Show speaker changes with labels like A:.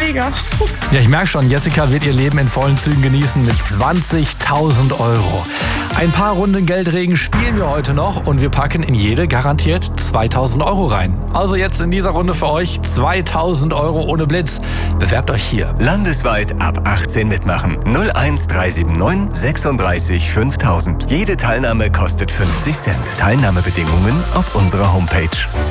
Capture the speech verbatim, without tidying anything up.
A: mega.
B: Ja, ich merke schon, Jessica wird ihr Leben in vollen Zügen genießen mit zwanzigtausend Euro. Ein paar Runden Geldregen spielen wir heute noch und wir packen in jede garantiert zweitausend Euro rein. Also jetzt in dieser Runde für euch zweitausend Euro ohne Blitz. Bewerbt euch hier.
C: Landesweit ab achtzehn mitmachen. null eins drei sieben neun sechsunddreißig fünftausend. Jede Teilnahme kostet fünfzig Cent. Teilnahmebedingungen auf unserer Homepage.